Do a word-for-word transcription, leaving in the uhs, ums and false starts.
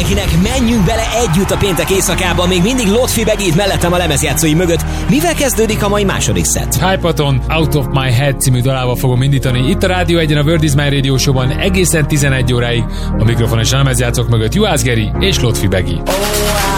mindenkinek, menjünk bele együtt a péntek éjszakába, még mindig Lotfi Begit mellettem a lemezjátszói mögött. Mivel kezdődik a mai második szett? Hypaton Out of My Head című dalával fogom indítani. Itt a Rádió egyen a World is My Radio Show-ban egészen tizenegy óráig. A mikrofon és a lemezjátszók mögött Juhász Geri és Lotfi Begi. Oh,